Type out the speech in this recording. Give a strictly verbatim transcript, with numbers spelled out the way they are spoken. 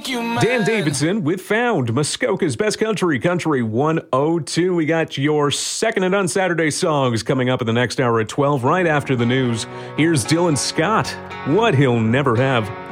Dan Davidson with Found, Muskoka's Best Country, Country one oh two. We got your second and on Saturday songs coming up in the next hour at twelve, right after the news. Here's Dylan Scott, What He'll Never Have.